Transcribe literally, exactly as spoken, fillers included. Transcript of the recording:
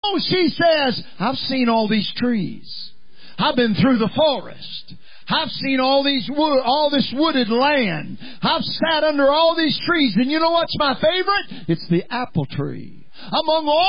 Oh, she says, I've seen all these trees. I've been through the forest. I've seen all these wood, all this wooded land. I've sat under all these trees. And you know what's my favorite? It's the apple tree. Among all